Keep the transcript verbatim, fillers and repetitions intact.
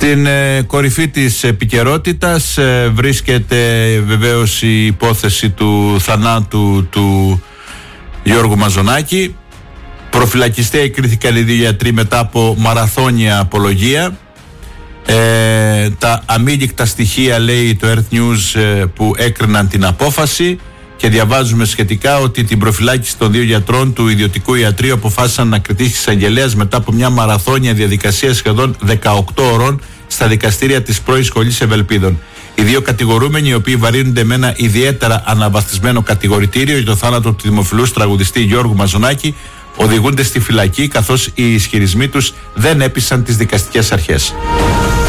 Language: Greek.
Στην ε, κορυφή της επικαιρότητας ε, βρίσκεται βεβαίως η υπόθεση του θανάτου του Γιώργου Μαζονάκη. Προφυλακιστέοι κρίθηκαν οι δύο γιατροί μετά από μαραθώνια απολογία. Ε, τα αμήλικτα στοιχεία, λέει το Earth News, ε, που έκριναν την απόφαση, και διαβάζουμε σχετικά ότι την προφυλάκηση των δύο γιατρών του ιδιωτικού ιατρείου αποφάσισαν να κριθεί της εισαγγελέας μετά από μια μαραθώνια διαδικασία σχεδόν δεκαοκτώ ώρων στα δικαστήρια της πρώην Σχολής Ευελπίδων. Οι δύο κατηγορούμενοι, οι οποίοι βαρύνονται με ένα ιδιαίτερα αναβαθμισμένο κατηγορητήριο για το θάνατο του δημοφιλούς τραγουδιστή Γιώργου Μαζονάκη, οδηγούνται στη φυλακή, καθώς οι ισχυρισμοί τους δεν έπεισαν τις δικαστικές αρχές.